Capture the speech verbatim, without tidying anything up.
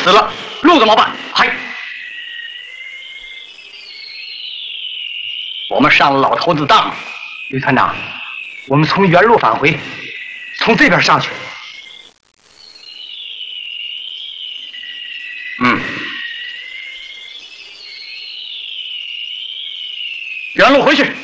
死了，路怎么办？嗨，我们上了老头子当。吕团长，我们从原路返回，从这边上去。嗯，原路回去。